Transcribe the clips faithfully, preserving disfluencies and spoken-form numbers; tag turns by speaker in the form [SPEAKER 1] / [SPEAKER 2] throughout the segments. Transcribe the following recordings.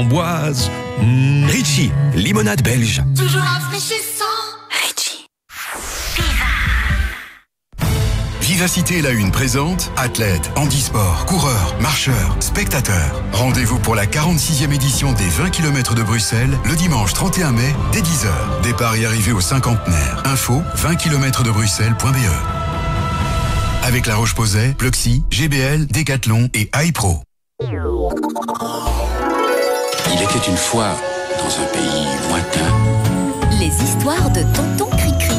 [SPEAKER 1] Boise. Mmh. Ritchie, limonade belge.
[SPEAKER 2] Toujours rafraîchissant.
[SPEAKER 3] Ritchie.
[SPEAKER 4] Vivacité et la Une présente athlètes, handisport, coureurs, marcheurs, spectateurs. Rendez-vous pour la quarante-sixième édition des vingt kilomètres de Bruxelles le dimanche trente et un mai dès dix heures. Départ et arrivée au cinquantenaire. Info vingt kilomètres de Bruxelles point B E. Avec La Roche-Posay, Pluxee, G B L, Decathlon et iPro.
[SPEAKER 5] Il était une fois dans un pays lointain.
[SPEAKER 3] Les histoires de Tonton Cricri.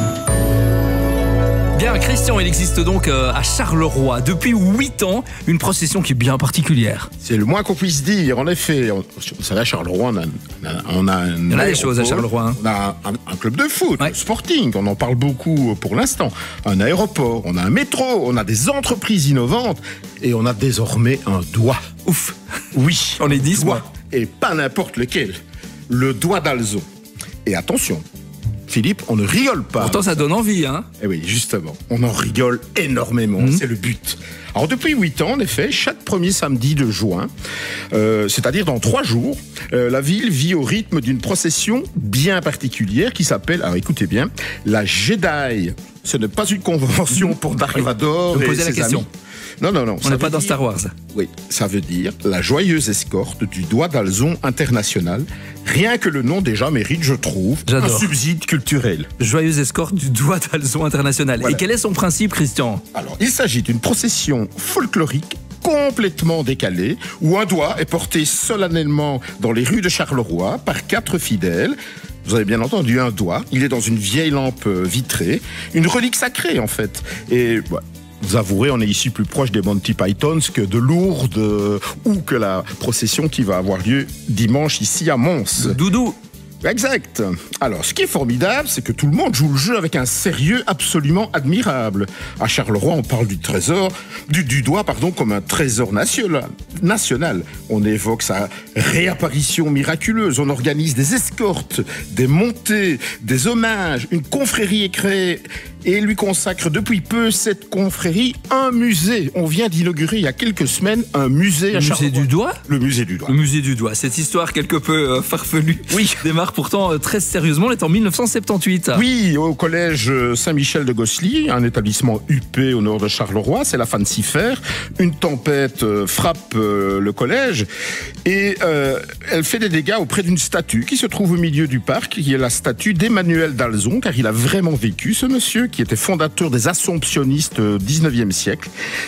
[SPEAKER 6] Bien, Christian, il existe donc euh, à Charleroi depuis huit ans une procession qui est bien particulière.
[SPEAKER 7] C'est le moins qu'on puisse dire, en effet. On, vous savez, à Charleroi, on a, on a, on a un.
[SPEAKER 6] Il y en a des choses à Charleroi. Hein.
[SPEAKER 7] On a un, un club de foot,
[SPEAKER 6] ouais.
[SPEAKER 7] Sporting, on en parle beaucoup pour l'instant. Un aéroport, on a un métro, on a des entreprises innovantes et on a désormais un doigt.
[SPEAKER 6] Ouf.
[SPEAKER 7] Oui.
[SPEAKER 6] On est dix,
[SPEAKER 7] doigt.
[SPEAKER 6] moi.
[SPEAKER 7] Et pas n'importe lequel. Le doigt d'Alzon. Et attention, Philippe, on ne rigole pas.
[SPEAKER 6] Pourtant, ça donne envie, hein.
[SPEAKER 7] Eh oui, justement, on en rigole énormément, mmh. C'est le but. Alors depuis huit ans, en effet, chaque premier samedi de juin, euh, c'est-à-dire dans trois jours, euh, la ville vit au rythme d'une procession bien particulière qui s'appelle, alors écoutez bien, la Jedi. Ce n'est pas une convention pour Dark Vador
[SPEAKER 6] Vous
[SPEAKER 7] et
[SPEAKER 6] posez
[SPEAKER 7] ses
[SPEAKER 6] la question.
[SPEAKER 7] amis. Non, non, non.
[SPEAKER 6] On n'est pas dans Star Wars.
[SPEAKER 7] Oui, ça veut dire la joyeuse escorte du doigt d'Alzon international. Rien que le nom déjà mérite, je trouve,
[SPEAKER 6] J'adore.
[SPEAKER 7] un subside culturel.
[SPEAKER 6] Joyeuse escorte du doigt d'Alzon international.
[SPEAKER 7] Voilà.
[SPEAKER 6] Et quel est son principe, Christian?
[SPEAKER 7] Alors, il s'agit d'une procession folklorique complètement décalée, où un doigt est porté solennellement dans les rues de Charleroi par quatre fidèles. Vous avez bien entendu un doigt. Il est dans une vieille lampe vitrée, une relique sacrée en fait. Et ouais, vous avouerez, on est ici plus proche des Monty Pythons que de Lourdes euh, ou que la procession qui va avoir lieu dimanche ici à Mons.
[SPEAKER 6] Doudou.
[SPEAKER 7] Exact. Alors, ce qui est formidable, c'est que tout le monde joue le jeu avec un sérieux absolument admirable. À Charleroi, on parle du trésor, du, du doigt, pardon, comme un trésor national. national. On évoque sa réapparition miraculeuse. On organise des escortes, des montées, des hommages. Une confrérie est créée et lui consacre depuis peu cette confrérie un musée. On vient d'inaugurer il y a quelques semaines un musée
[SPEAKER 6] Le
[SPEAKER 7] à Charleroi.
[SPEAKER 6] musée du doigt.
[SPEAKER 7] Le musée du doigt.
[SPEAKER 6] Le musée du doigt. Cette histoire quelque peu euh, farfelue
[SPEAKER 7] Oui.
[SPEAKER 6] démarre pourtant euh, très sérieusement. Elle est en mille neuf cent soixante-dix-huit.
[SPEAKER 7] Oui, au collège Saint-Michel de Gosselies, un établissement huppé au nord de Charleroi. C'est la fin de s'y faire. Une tempête euh, frappe euh, le collège et euh, elle fait des dégâts auprès d'une statue qui se trouve au milieu du parc, qui est la statue d'Emmanuel d'Alzon, car il a vraiment vécu, ce monsieur, qui était fondateur des Assomptionnistes au dix-neuvième siècle.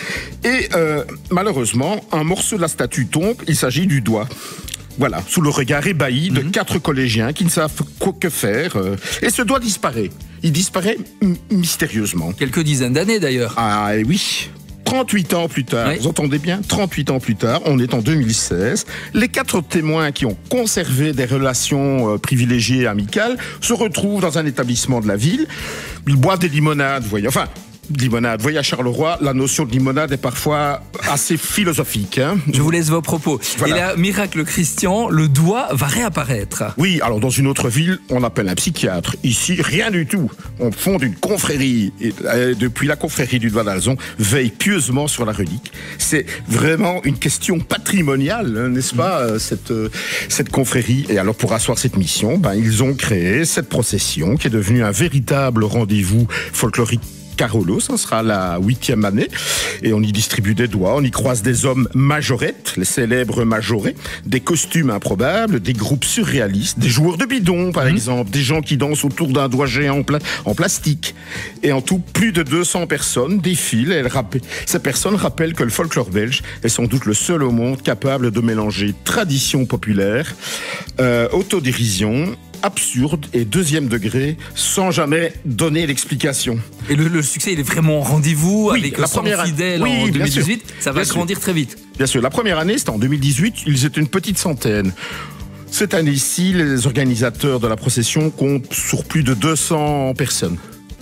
[SPEAKER 7] Et euh, malheureusement, un morceau de la statue tombe. Il s'agit du doigt. Voilà, sous le regard ébahi de mmh. quatre collégiens qui ne savent quoi que faire. Euh, et ce doigt disparaît. Il disparaît m- mystérieusement.
[SPEAKER 6] Quelques dizaines d'années d'ailleurs.
[SPEAKER 7] Ah oui. trente-huit ans plus tard, oui. Vous entendez bien, trente-huit ans plus tard, on est en deux mille seize. Les quatre témoins qui ont conservé des relations euh, privilégiées et amicales se retrouvent dans un établissement de la ville. Ils boivent des limonades, vous voyez. Enfin, limonade. Vous voyez, à Charleroi, la notion de limonade est parfois assez philosophique. Hein.
[SPEAKER 6] Je vous laisse vos propos. Voilà. Et là, miracle Christian, le doigt va réapparaître.
[SPEAKER 7] Oui, alors dans une autre ville, on appelle un psychiatre. Ici, rien du tout. On fonde une confrérie. Et, euh, depuis la confrérie du doigt d'Alzon, veille pieusement sur la relique. C'est vraiment une question patrimoniale, hein, n'est-ce pas, euh, cette, euh, cette confrérie. Et alors, pour asseoir cette mission, ben, ils ont créé cette procession qui est devenue un véritable rendez-vous folklorique. Carolo, ça sera la huitième année, et on y distribue des doigts, on y croise des hommes majorettes, les célèbres majorés, des costumes improbables, des groupes surréalistes, des joueurs de bidon par mmh. exemple, des gens qui dansent autour d'un doigt géant en, pla- en plastique. Et en tout, plus de deux cents personnes défilent, et elles rappellent, ces personnes rappellent que le folklore belge est sans doute le seul au monde capable de mélanger tradition populaire, euh, autodérision, absurde et deuxième degré sans jamais donner l'explication.
[SPEAKER 6] Et le, le succès, il est vraiment en rendez-vous
[SPEAKER 7] oui,
[SPEAKER 6] avec
[SPEAKER 7] la
[SPEAKER 6] cent
[SPEAKER 7] première
[SPEAKER 6] fidèles
[SPEAKER 7] oui,
[SPEAKER 6] en deux mille dix-huit.
[SPEAKER 7] Sûr.
[SPEAKER 6] Ça va
[SPEAKER 7] bien
[SPEAKER 6] grandir
[SPEAKER 7] sûr.
[SPEAKER 6] très vite.
[SPEAKER 7] Bien sûr. La première année, c'était en deux mille dix-huit. Ils étaient une petite centaine. Cette année-ci, les organisateurs de la procession comptent sur plus de deux cents personnes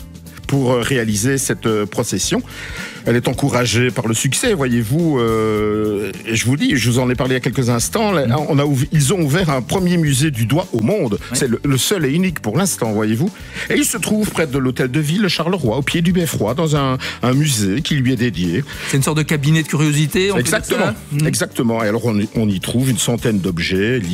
[SPEAKER 7] pour réaliser cette procession. Elle est encouragée par le succès, voyez-vous. Euh, et je vous dis, je vous en ai parlé il y a quelques instants, mmh. on a ouv- ils ont ouvert un premier musée du doigt au monde. Oui. C'est le, le seul et unique pour l'instant, voyez-vous. Et il se trouve près de l'hôtel de ville de Charleroi, au pied du Beffroi, dans un, un musée qui lui est dédié.
[SPEAKER 6] C'est une sorte de cabinet de curiosité, on
[SPEAKER 7] Exactement,
[SPEAKER 6] peut dire ça ?
[SPEAKER 7] Exactement. Et alors on y, on y trouve une centaine d'objets